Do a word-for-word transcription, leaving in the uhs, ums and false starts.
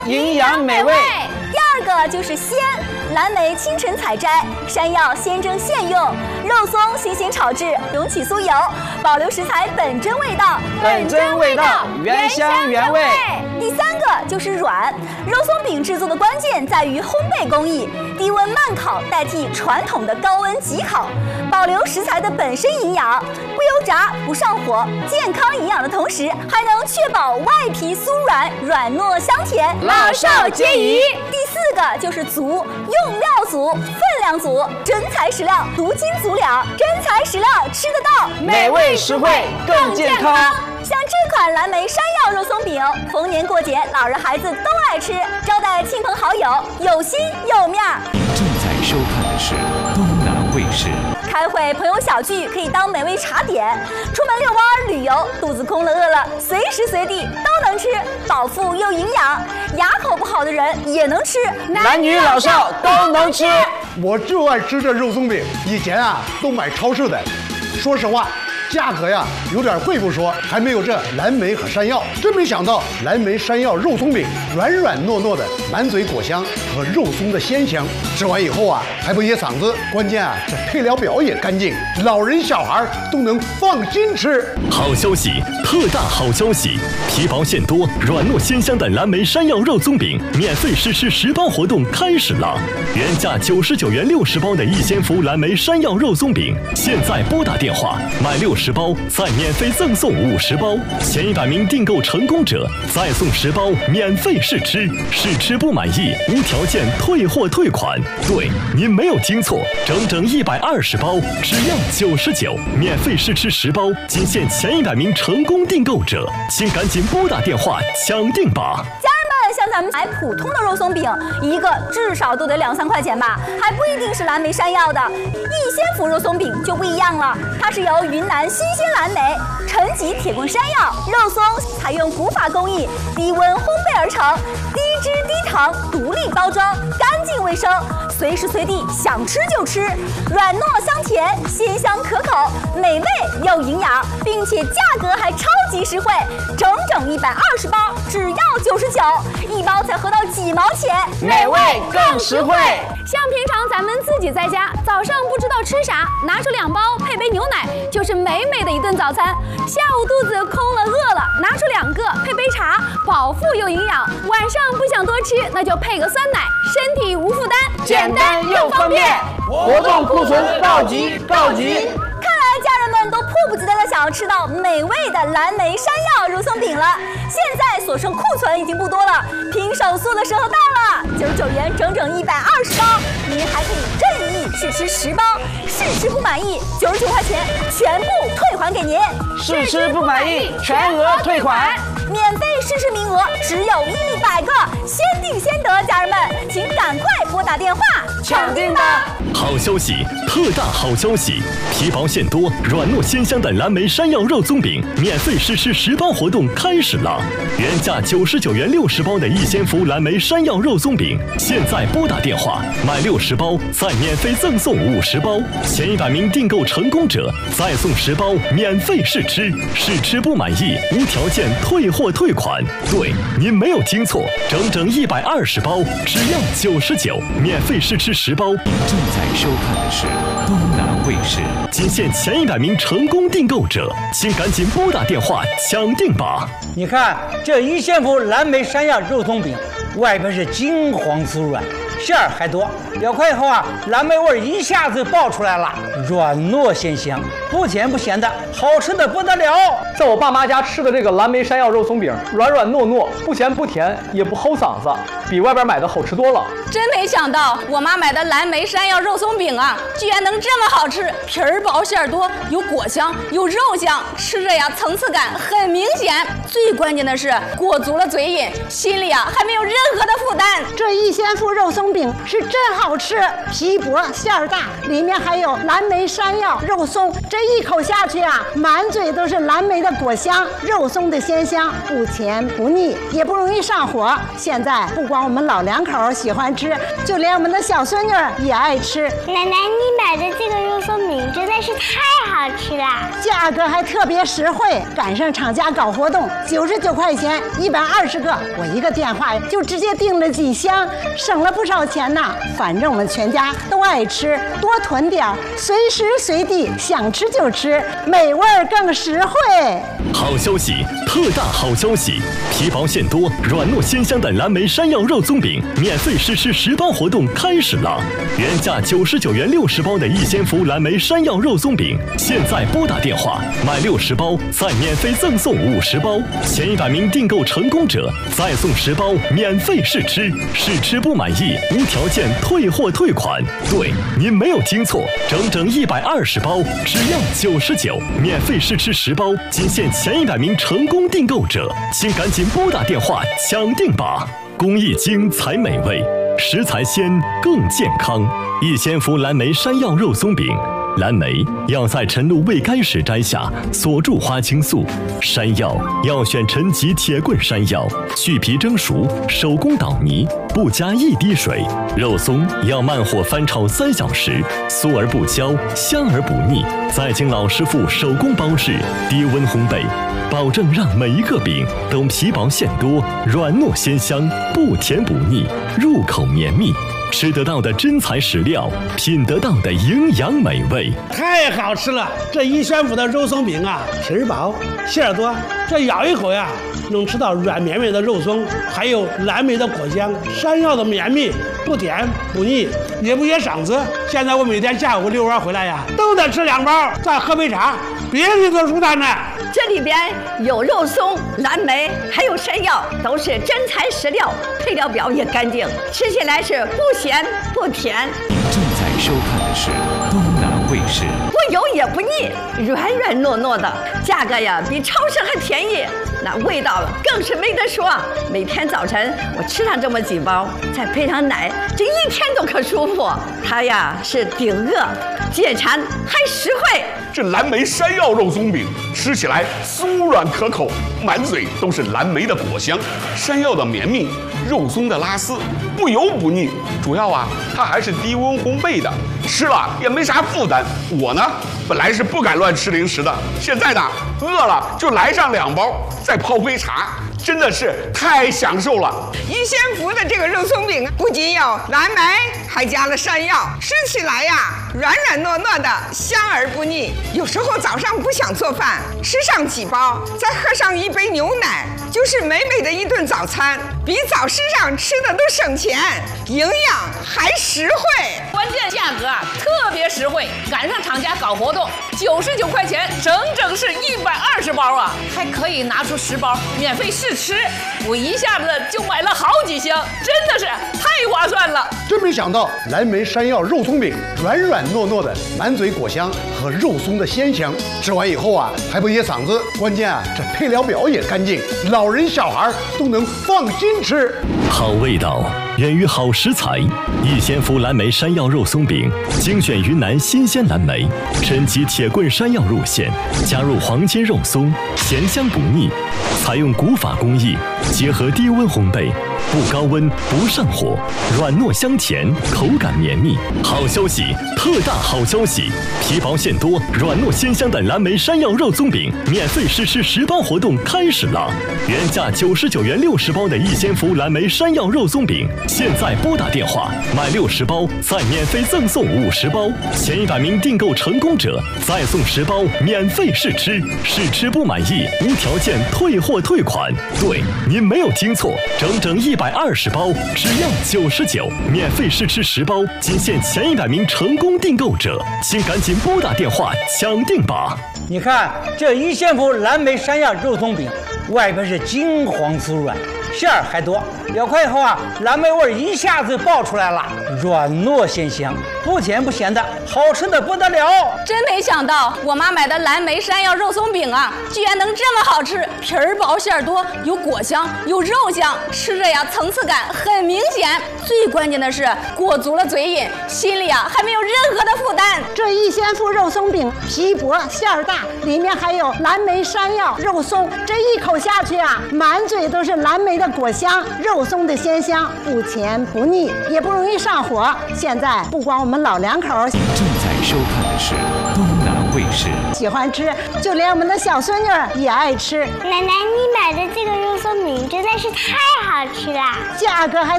营养美味。 第二个就是鲜，蓝莓清晨采摘，山药鲜蒸现用，肉松新鲜炒制，容起酥油，保留食材本真味道， 本真味道，原香原味。 第三个就是软，肉松饼制作的关键在于烘焙工艺，低温慢烤代替传统的高温急烤，保留食材的本身营养，不油炸不上火，健康营养的同时，还能确保外皮酥软，软糯香甜， 老少皆宜。 第四个就是足，用料足，分量足，真材实料，足斤足两，真材实料吃得到， 美味实惠，更健康。 像这款蓝莓山药肉松饼，逢年过节，老人孩子都爱吃，招待亲朋好友，有心有面儿。 您正在收看的是东南卫视。 开会朋友小聚可以当美味茶点，出门遛弯旅游，肚子空了饿了，随时随地都能吃，饱腹又营养。牙口不好的人也能吃， 男女老少都能吃。 我就爱吃这肉松饼，以前啊都买超市的，说实话。价格呀有点贵不说，还没有这蓝莓和山药。真没想到蓝莓山药肉松饼软软糯糯的，满嘴果香和肉松的鲜香，吃完以后啊还不噎嗓子。关键啊这配料表也干净，老人小孩都能放心吃。 好消息，特大好消息！皮薄馅多、软糯鲜香的蓝莓山药肉松饼免费试吃十包活动开始了。原价九十九元六十包的逸仙福蓝莓山药肉松饼，现在拨打电话买六十包，再免费赠送五十包，前一百名订购成功者再送十包免费试吃，试吃不满意无条件退货退款。对，您没有听错，整整一百二十包，只要九十九，免费试吃十包，仅限前一百名成功订购者，请赶紧拨打电话抢订吧。 像咱们买普通的肉松饼，一个至少都得两三块钱吧，还不一定是蓝莓山药的。逸仙福肉松饼就不一样了，它是由云南新鲜蓝莓、陈吉铁棍山药、肉松采用古法工艺，低温烘焙而成，低脂低糖，独立包装，干净卫生，随时随地想吃就吃，软糯香甜，鲜香可口，美味又营养，并且价格还超级实惠，整整一百二十包，只要九十九。一包才合到几毛钱， 美味更实惠。 像平常咱们自己在家，早上不知道吃啥，拿出两包配杯牛奶，就是美美的一顿早餐。下午肚子空了饿了，拿出两个配杯茶，饱腹又营养。晚上不想多吃，那就配个酸奶，身体无负担， 简单又方便。活动库存告急告急。 家人们都迫不及待地想要吃到美味的蓝莓山药肉松饼了，现在所剩库存已经不多了，拼手速的时候到了，九十九元整整一百二十包，您还可以任意试吃十包，试吃不满意九十九块钱全部退还给您， 试吃不满意全额退款， 免费试吃名额只有一百个，先订先得，家人们请赶快拨打电话抢订吧！ 好消息，特大好消息！皮薄馅多、软糯鲜香的蓝莓山药肉松饼免费试吃十包活动开始了。原价九十九元六十包的逸仙福蓝莓山药肉松饼，现在拨打电话买六十包，再免费赠送五十包，前一百名订购成功者再送十包免费试吃，试吃不满意无条件退货退款。对，您没有听错，整整一百二十包，只要九十九，免费试吃十包。您正在收看的是东南卫视，仅限前一百名成功订购者，请赶紧拨打电话抢订吧。 你看这逸仙福蓝莓山药肉松饼，外边是金黄酥软，馅儿还多，咬开以后啊，蓝莓味一下子爆出来了，软糯鲜香，不甜不咸的，好吃的不得了。 在我爸妈家吃的这个蓝莓山药肉松饼，软软糯糯，不咸不甜，也不齁嗓子，比外边买的好吃多了。 真没想到我妈买的蓝莓山药肉松饼啊，居然能这么好吃，皮儿薄馅儿多，有果香有肉香，吃着呀层次感很明显。最关键的是裹足了嘴瘾，心里啊还没有任何的负担。 这逸仙福肉松松饼是真好吃，皮薄馅儿大，里面还有蓝莓、山药、肉松，这一口下去啊，满嘴都是蓝莓的果香，肉松的鲜香，不甜不腻，也不容易上火。现在不光我们老两口喜欢吃，就连我们的小孙女也爱吃。 奶奶，你买的这个肉松饼真的是太好吃了， 价格还特别实惠，赶上厂家搞活动，九十九块钱一百二十个，我一个电话就直接订了几箱，省了不少钱呢。反正我们全家都爱吃，多囤点儿，随时随地想吃就吃，美味更实惠。 好消息，特大好消息！皮薄馅多、软糯鲜香的蓝莓山药肉松饼免费试吃十包活动开始了。原价九十九元六十包的逸仙福蓝莓山药肉松饼，现在拨打电话买六十包，再免费赠送五十包，前一百名订购成功者再送十包免费试吃，试吃不满意无条件退货退款。对，您没有听错，整整一百二十包，只要九十九，免费试吃十包，仅限前一百名成功订购者，请赶紧拨打电话抢定吧！工艺精才美味，食材鲜更健康。逸仙福蓝莓山药肉松饼，蓝莓要在晨露未干时摘下，锁住花青素；山药要选陈吉铁棍山药，去皮蒸熟，手工捣泥，不加一滴水。肉松要慢火翻炒三小时，酥而不焦，香而不腻，再经老师傅手工包制，低温烘焙，保证让每一个饼都皮薄馅多，软糯鲜香，不甜不腻，入口绵密。吃得到的真材实料，品得到的营养美味， 太好吃了！这逸仙福的肉松饼啊，皮儿薄，馅儿多，这咬一口呀，能吃到软绵绵的肉松，还有蓝莓的果香，山药的绵密，不甜不腻，也不噎嗓子。现在我每天下午遛弯回来呀，都得吃两包，再喝杯茶，别提多舒坦呢。 这里边有肉松、蓝莓，还有山药，都是真材实料，配料表也干净，吃起来是不咸不甜。 您正在收看的是东南卫视。 不油也不腻，软软糯糯的，价格呀比超市还便宜，那味道更是没得说。每天早晨我吃上这么几包，再配上奶，这一天都可舒服。它呀是顶饿、解馋还实惠。 这蓝莓山药肉松饼吃起来酥软可口，满嘴都是蓝莓的果香，山药的绵密，肉松的拉丝，不油不腻。主要啊，它还是低温烘焙的，吃了也没啥负担。我呢，本来是不敢乱吃零食的，现在呢，饿了就来上两包，再泡杯茶。真的是太享受了！ 逸仙福的这个肉松饼不仅有蓝莓，还加了山药，吃起来呀软软糯糯的，香而不腻。有时候早上不想做饭，吃上几包，再喝上一杯牛奶，就是美美的一顿早餐，比早市上吃的都省钱，营养还实惠。 关键价格啊特别实惠，赶上厂家搞活动，九十九块钱，整整是一百二十包啊，还可以拿出十包免费试吃，我一下子就买了好几箱，真的是太划算了。 真没想到蓝莓山药肉松饼软软糯糯的，满嘴果香和肉松的鲜香，吃完以后啊还不噎嗓子，关键啊这配料表也干净，老人小孩都能放心吃。 好味道源于好食材，逸仙福蓝莓山药肉松饼精选云南新鲜蓝莓，陈吉铁棍山药入馅，加入黄金肉松，咸香不腻，采用古法工艺，结合低温烘焙，不高温不上火，软糯香甜，口感绵密。好消息，特大好消息！皮薄馅多、软糯鲜香的蓝莓山药肉松饼免费试吃十包活动开始了。原价九十九元六十包的逸仙福蓝莓山药肉松饼，现在拨打电话买六十包，再免费赠送五十包，前一百名订购成功者再送十包免费试吃，试吃不满意无条件退货退款。对，您没有听错，整整一百二十包，只要九十九，免费试吃十包，仅限前一百名成功订购者，请赶紧拨打电话抢定吧！ 你看这逸仙福蓝莓山药肉松饼，外边是金黄酥软， 馅儿还多。咬开以后啊，蓝莓味儿一下子爆出来了，软糯鲜香，不甜不咸的，好吃的不得了。 真没想到我妈买的蓝莓山药肉松饼啊，居然能这么好吃，皮儿薄馅儿多，有果香有肉香，吃着呀层次感很明显。最关键的是裹足了嘴瘾，心里啊还没有任何的负担。 这一仙福肉松饼皮薄馅儿大，里面还有蓝莓山药肉松，这一口下去啊，满嘴都是蓝莓的果香，肉松的鲜香，不甜不腻，也不容易上火。现在不光我们老两口正在收看的是东南卫视， 喜欢吃，就连我们的小孙女也爱吃。 奶奶，你买的这个肉松饼真的是太好吃了， 价格还